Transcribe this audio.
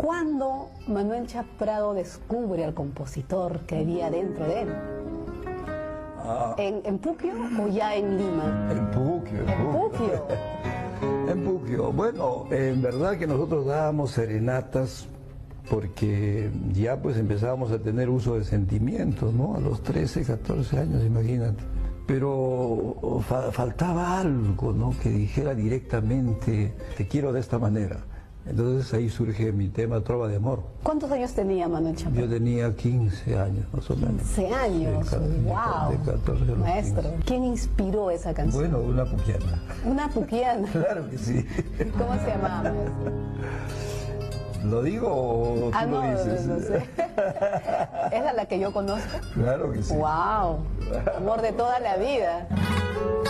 ¿Cuándo Manuel Chap Prado descubre al compositor que había dentro de él? ¿En Puquio o ya en Lima? En Puquio. ¿En Puquio? En Puquio. Bueno, en verdad que nosotros dábamos serenatas porque ya pues empezábamos a tener uso de sentimientos, ¿no? A los 13, 14 años, imagínate. Pero faltaba algo, ¿no? Que dijera directamente, te quiero de esta manera. Entonces ahí surge mi tema Trova de Amor. ¿Cuántos años tenía Manuel Chap Prado? Yo tenía 15 años, más o menos. 15 años, Sí, wow. de 14 a los Maestro, 15. ¿quién inspiró esa canción? Bueno, una puquiana. Una puquiana. Claro que sí. ¿Cómo se llamaba, maestro? ¿Lo digo o tú lo dices? No sé. ¿Es la que yo conozco? Claro que sí. Wow, amor de toda la vida.